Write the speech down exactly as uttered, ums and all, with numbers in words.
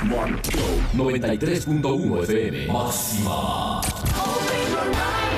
noventa y tres punto uno F M. Máxima. Open your mind.